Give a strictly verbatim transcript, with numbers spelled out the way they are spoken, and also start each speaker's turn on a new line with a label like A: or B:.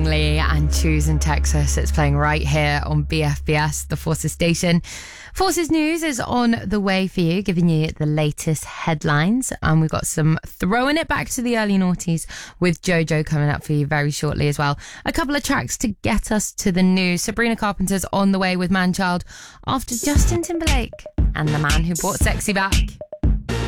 A: Langley and Choose in Texas. It's playing right here on B F B S, the Forces station. Forces News is on the way for you, giving you the latest headlines. And we've got some throwing it back to the early noughties with JoJo coming up for you very shortly as well. A couple of tracks to get us to the news. Sabrina Carpenter's on the way with Manchild after Justin Timberlake and The Man Who Brought Sexy Back.